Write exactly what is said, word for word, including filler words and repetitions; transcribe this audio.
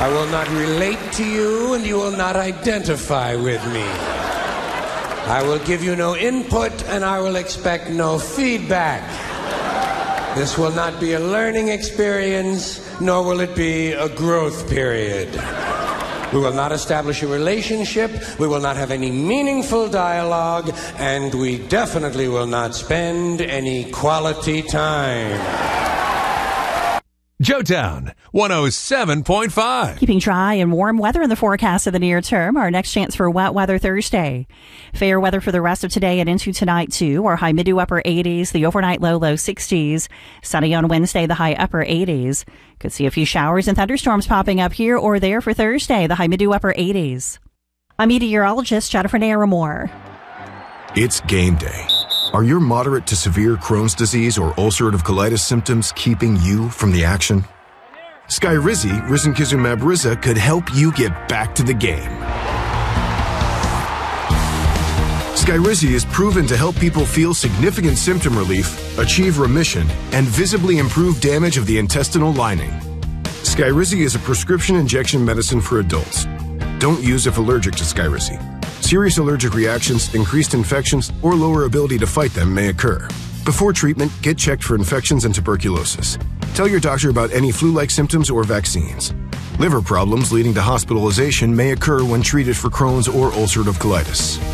I will not relate to you, and you will not identify with me. I will give you no input, and I will expect no feedback. This will not be a learning experience, nor will it be a growth period. We will not establish a relationship, we will not have any meaningful dialogue, and we definitely will not spend any quality time. Joetown, one oh seven point five. Keeping dry and warm weather in the forecast of the near term. Our next chance for wet weather Thursday. Fair weather for the rest of today and into tonight, too. Our high mid to upper eighties, the overnight low, low sixties. Sunny on Wednesday, the high upper eighties. Could see a few showers and thunderstorms popping up here or there for Thursday, the high mid to upper eighties. I'm meteorologist Jennifer Naramore. It's game day. Are your moderate to severe Crohn's disease or ulcerative colitis symptoms keeping you from the action? Skyrizi, risankizumab Riza, could help you get back to the game. Skyrizi is proven to help people feel significant symptom relief, achieve remission, and visibly improve damage of the intestinal lining. Skyrizi is a prescription injection medicine for adults. Don't use if allergic to Skyrizi. Serious allergic reactions, increased infections, or lower ability to fight them may occur. Before treatment, get checked for infections and tuberculosis. Tell your doctor about any flu-like symptoms or vaccines. Liver problems leading to hospitalization may occur when treated for Crohn's or ulcerative colitis.